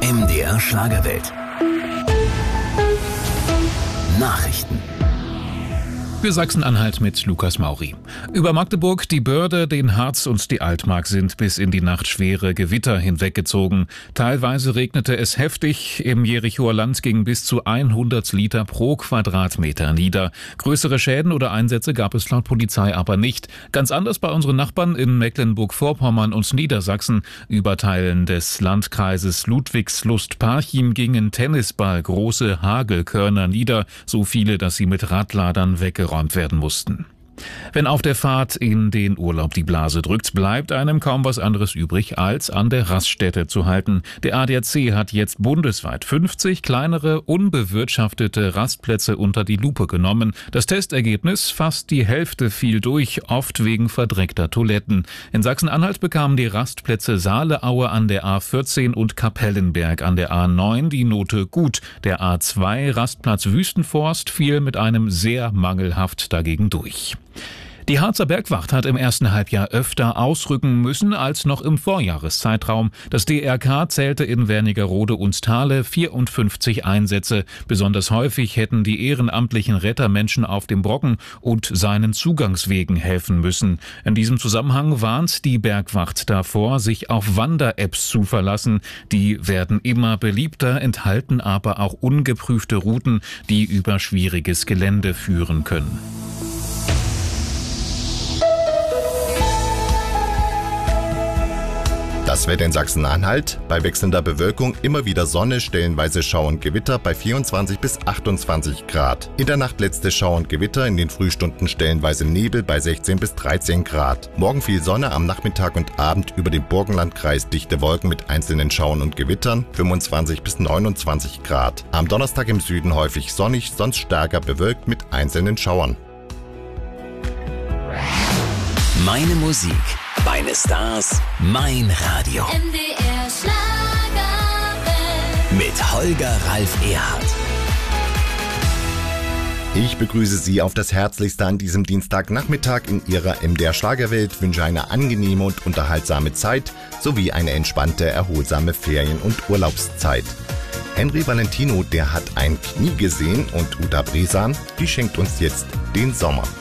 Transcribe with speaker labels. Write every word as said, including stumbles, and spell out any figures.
Speaker 1: M D R Schlagerwelt. Nachrichten.
Speaker 2: Für Sachsen-Anhalt mit Lukas Mauri. Über Magdeburg, die Börde, den Harz und die Altmark sind bis in die Nacht schwere Gewitter hinweggezogen. Teilweise regnete es heftig. Im Jerichoer Land gingen bis zu hundert Liter pro Quadratmeter nieder. Größere Schäden oder Einsätze gab es laut Polizei aber nicht. Ganz anders bei unseren Nachbarn in Mecklenburg-Vorpommern und Niedersachsen. Über Teilen des Landkreises Ludwigslust-Parchim gingen Tennisball große Hagelkörner nieder. So viele, dass sie mit Radladern weggeräumt werden mussten. Wenn auf der Fahrt in den Urlaub die Blase drückt, bleibt einem kaum was anderes übrig, als an der Raststätte zu halten. Der A D A C hat jetzt bundesweit fünfzig kleinere, unbewirtschaftete Rastplätze unter die Lupe genommen. Das Testergebnis: fast die Hälfte fiel durch, oft wegen verdreckter Toiletten. In Sachsen-Anhalt bekamen die Rastplätze Saaleaue an der A vierzehn und Kapellenberg an der A neun die Note gut. Der A zwei Rastplatz Wüstenforst fiel mit einem sehr mangelhaft dagegen durch. Die Harzer Bergwacht hat im ersten Halbjahr öfter ausrücken müssen als noch im Vorjahreszeitraum. Das D R K zählte in Wernigerode und Thale vierundfünfzig Einsätze. Besonders häufig hätten die ehrenamtlichen Rettermenschen auf dem Brocken und seinen Zugangswegen helfen müssen. In diesem Zusammenhang warnt die Bergwacht davor, sich auf Wander-Apps zu verlassen. Die werden immer beliebter, enthalten aber auch ungeprüfte Routen, die über schwieriges Gelände führen können.
Speaker 3: Das Wetter in Sachsen-Anhalt: bei wechselnder Bewölkung immer wieder Sonne, stellenweise Schauer und Gewitter bei vierundzwanzig bis achtundzwanzig Grad. In der Nacht letzte Schauer und Gewitter, in den Frühstunden stellenweise Nebel bei sechzehn bis dreizehn Grad. Morgen viel Sonne, am Nachmittag und Abend über dem Burgenlandkreis dichte Wolken mit einzelnen Schauern und Gewittern, fünfundzwanzig bis neunundzwanzig Grad. Am Donnerstag im Süden häufig sonnig, sonst stärker bewölkt mit einzelnen Schauern.
Speaker 1: Meine Musik, meine Stars, mein Radio.
Speaker 4: M D R Schlagerwelt.
Speaker 1: Mit Holger Ralf Erhardt.
Speaker 3: Ich begrüße Sie auf das Herzlichste an diesem Dienstagnachmittag in Ihrer M D R Schlagerwelt, wünsche eine angenehme und unterhaltsame Zeit sowie eine entspannte, erholsame Ferien- und Urlaubszeit. Henry Valentino, der hat ein Knie gesehen, und Uta Bresan, die schenkt uns jetzt den Sommer.